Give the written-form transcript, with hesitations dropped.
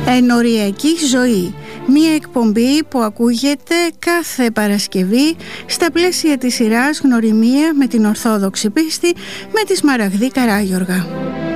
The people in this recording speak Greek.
Ενοριακή ζωή, μία εκπομπή που ακούγεται κάθε Παρασκευή στα πλαίσια της σειράς Γνωριμία με την Ορθόδοξη Πίστη με τη Σμαραγδή Καράγιοργα.